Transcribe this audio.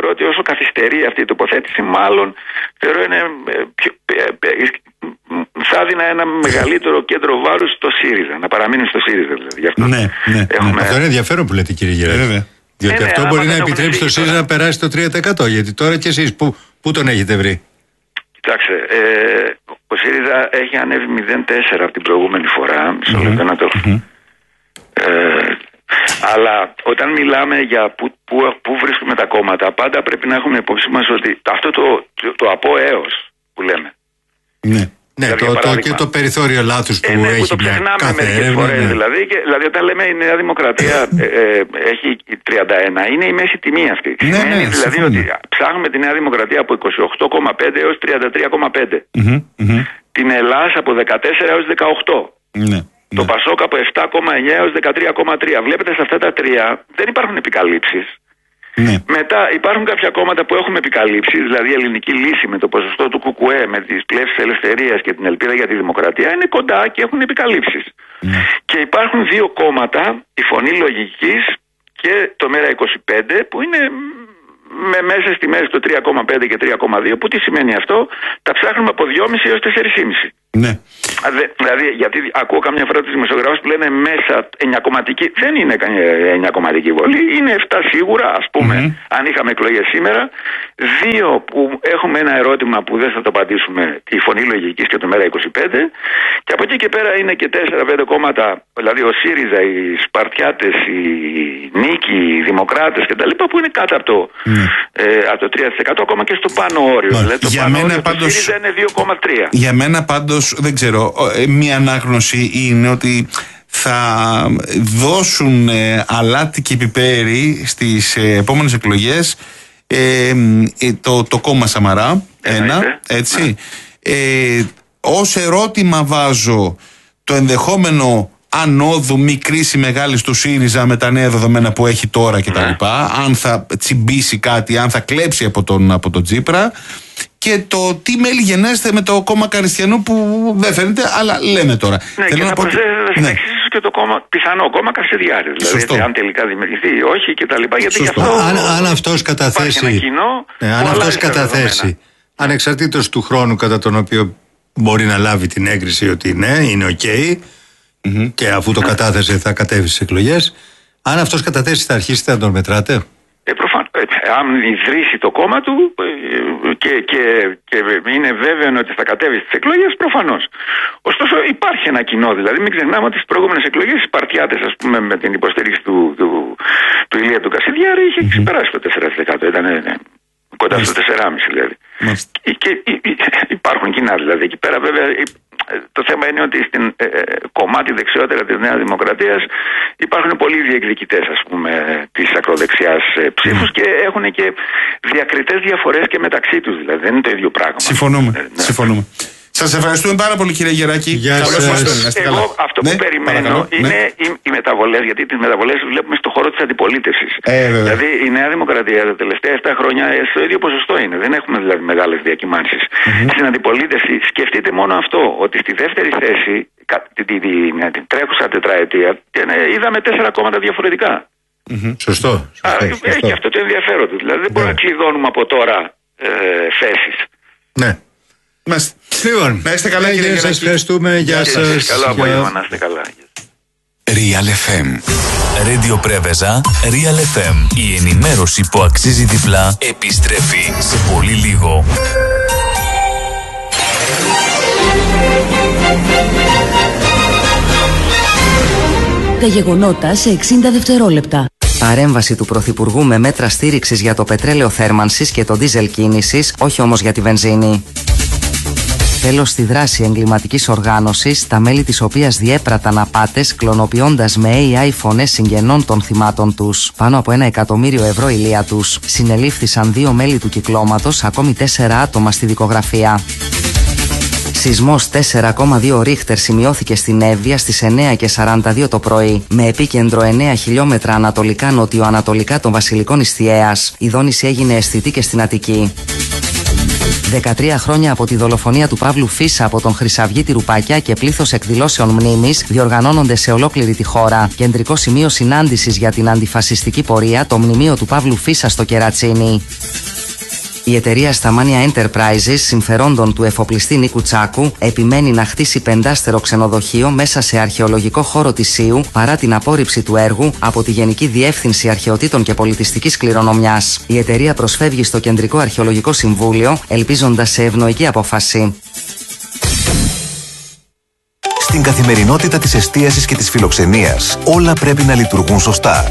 θεωρώ ότι όσο καθυστερεί αυτή η τοποθέτηση, μάλλον θεωρώ είναι θα έδινα ένα μεγαλύτερο κέντρο βάρους στο ΣΥΡΙΖΑ, να παραμείνει στο ΣΥΡΙΖΑ δηλαδή. Γι' αυτό ναι. Αυτό είναι ενδιαφέρον που λέτε, κύριε Γεράκη. Διότι αυτό μπορεί να επιτρέψει στο ΣΥΡΙΖΑ να περάσει το 3%. Γιατί τώρα κι εσείς πού τον έχετε βρει? Κοιτάξτε, ο ΣΥΡΙΖΑ έχει ανέβει 0,4 από την προηγούμενη φορά. Να το... αλλά όταν μιλάμε για πού βρίσκουμε τα κόμματα, πάντα πρέπει να έχουμε υπόψη μας ότι αυτό το από έως που λέμε. Ναι, δηλαδή, και το περιθώριο λάθους που έχει που το ξεχνάμε μερικές φορές. Δηλαδή όταν λέμε η Νέα Δημοκρατία έχει 31, είναι η μέση τιμή αυτή. Σημαίνει δηλαδή ότι ψάχνουμε τη Νέα Δημοκρατία από 28,5 έως 33,5. Την Ελλάς από 14 έως 18. Το Πασόκ από 7,9 έως 13,3. Βλέπετε σε αυτά τα τρία δεν υπάρχουν επικαλύψεις. Μετά υπάρχουν κάποια κόμματα που έχουμε επικαλύψει, δηλαδή η Ελληνική Λύση με το ποσοστό του ΚΚΕ, με τις πλεύσεις ελευθερίας και την Ελπίδα για τη Δημοκρατία είναι κοντά και έχουν επικαλύψεις. Και υπάρχουν δύο κόμματα, η Φωνή Λογικής και το ΜΕΡΑ25, που είναι με μέσες τιμές το 3,5 και 3,2. Που τι σημαίνει αυτό? Τα ψάχνουμε από 2,5 έως 4,5. Ναι. Δηλαδή, γιατί ακούω καμιά φορά τους δημοσιογράφους που λένε μέσα 9 κομματική. Δεν είναι 9 κομματική βολή, είναι 7 σίγουρα, ας πούμε, αν είχαμε εκλογές σήμερα. Δύο που έχουμε ένα ερώτημα που δεν θα το απαντήσουμε, η Φωνή Λογικής και το ΜΕΡΑ25. Και από εκεί και πέρα είναι και 4-5 κόμματα, δηλαδή ο ΣΥΡΙΖΑ, οι Σπαρτιάτες, οι Νίκοι, οι Δημοκράτες κτλ. Που είναι κάτω από το 3%, ακόμα και στο πάνω όριο. Δηλαδή, το πάνω όριο του ΣΥΡΙΖΑ είναι 2,3. Για μένα πάντως, δεν ξέρω, μία ανάγνωση είναι ότι θα δώσουν αλάτι και πιπέρι στις επόμενες εκλογές το κόμμα Σαμαρά, έτσι. Ως ερώτημα βάζω το ενδεχόμενο ανόδου μικρής ή μεγάλης του ΣΥΡΙΖΑ με τα νέα δεδομένα που έχει τώρα κτλ. Αν θα τσιμπήσει κάτι, αν θα κλέψει από τον Τσίπρα. Και το τι μέλη γενέστε με το κόμμα Καριστιανού που δεν φαίνεται, αλλά λέμε τώρα. Ναι, και να προσθέσετε στην εξίσωση και το πιθανό κόμμα Κασιδιάρης. Δηλαδή, αν τελικά δημιουργηθεί ή όχι κτλ. Γιατί γι' αυτό. Αν αυτός καταθέσει, ανεξαρτήτως του χρόνου κατά τον οποίο μπορεί να λάβει την έγκριση ότι ναι, είναι οκ, και αφού το κατάθεσε θα κατέβει στις εκλογές, αν αυτός καταθέσει θα αρχίσετε να τον μετράτε? Προφανώς. Αν ιδρύσει το κόμμα του και είναι βέβαιο ότι θα κατέβει στις εκλογές, προφανώς. Ωστόσο υπάρχει ένα κοινό, δηλαδή μην ξεχνάμε ότι στις προηγούμενες εκλογές οι Σπαρτιάτες, ας πούμε, με την υποστήριξη του Ηλία του Κασιδιάρη είχε ξεπεράσει το 4%. Ήταν κοντά στο 4,5% δηλαδή. Και υπάρχουν κοινά δηλαδή. Εκεί πέρα βέβαια το θέμα είναι ότι στην κομμάτι δεξιότερα της Νέας Δημοκρατίας υπάρχουν πολλοί διεκδικητές, ας πούμε, της ακροδεξιάς ψήφους και έχουν και διακριτές διαφορές και μεταξύ τους, δηλαδή δεν είναι το ίδιο πράγμα. Συμφωνούμε. Σας ευχαριστούμε πάρα πολύ, κύριε Γεράκη. Εγώ αυτό που περιμένω είναι οι μεταβολές, γιατί τις μεταβολές βλέπουμε στο χώρο της αντιπολίτευσης. Δηλαδή η Νέα Δημοκρατία τα τελευταία 7 χρόνια στο ίδιο ποσοστό είναι. Δεν έχουμε δηλαδή μεγάλες διακυμάνσεις. Στην αντιπολίτευση σκεφτείτε μόνο αυτό, ότι στη δεύτερη θέση, την τρέχουσα τετραετία, είδαμε 4 κόμματα διαφορετικά. Σωστό. Έχει αυτό το ενδιαφέρον του. Δηλαδή δεν μπορούμε να κλειδώνουμε από τώρα θέσεις. Ναι. Λοιπόν, να είστε καλά, κύριε σας ευχαριστούμε. Γεια σας. Καλό απόγευμα, να είστε καλά. Real FM. Radio Πρέβεζα, Real FM. Η ενημέρωση που αξίζει διπλά επιστρέφει σε πολύ λίγο. Τα γεγονότα σε 60 δευτερόλεπτα. Παρέμβαση του Πρωθυπουργού με μέτρα στήριξης για το πετρέλαιο θέρμανσης και το ντίζελ κίνησης, όχι όμως για τη βενζίνη. Τέλος στη δράση εγκληματικής οργάνωσης, τα μέλη της οποίας διέπραταν απάτες κλωνοποιώντας με AI φωνές συγγενών των θυμάτων τους. Πάνω από 1 εκατομμύριο ευρώ ηλία τους. Συνελήφθησαν 2 μέλη του κυκλώματος, ακόμη 4 άτομα στη δικογραφία. Σεισμός 4,2 ρίχτερ σημειώθηκε στην Εύβοια στις 9:42 το πρωί, με επίκεντρο 9 χιλιόμετρα ανατολικά-νοτιοανατολικά των Βασιλικών Ιστιαίας. Η δόνηση έγινε αισθητή και στην Αττική. 13 χρόνια από τη δολοφονία του Παύλου Φίσα από τον Χρυσαυγίτη Ρουπάκια και πλήθος εκδηλώσεων μνήμης διοργανώνονται σε ολόκληρη τη χώρα. Κεντρικό σημείο συνάντησης για την αντιφασιστική πορεία, το μνημείο του Παύλου Φίσα στο Κερατσίνι. Η εταιρεία Σταμάνια Enterprises, συμφερόντων του εφοπλιστή Νίκου Τσάκου, επιμένει να χτίσει 5άστερο ξενοδοχείο μέσα σε αρχαιολογικό χώρο της Σίου παρά την απόρριψη του έργου από τη Γενική Διεύθυνση Αρχαιοτήτων και Πολιτιστικής Κληρονομιάς. Η εταιρεία προσφεύγει στο Κεντρικό Αρχαιολογικό Συμβούλιο, ελπίζοντας σε ευνοϊκή απόφαση. Στην καθημερινότητα της εστίασης και της φιλοξενίας, όλα πρέπει να λειτουργούν σωστά.